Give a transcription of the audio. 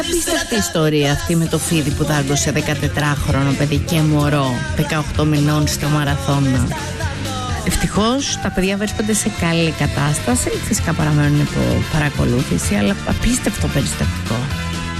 Απίστευτη ιστορία αυτή με το φίδι που δάγκωσε 14χρονο παιδί και μωρό 18 μηνών στο μαραθώνα. Ευτυχώς τα παιδιά βρίσκονται σε καλή κατάσταση. Φυσικά παραμένουν υπό παρακολούθηση, αλλά απίστευτο περιστατικό.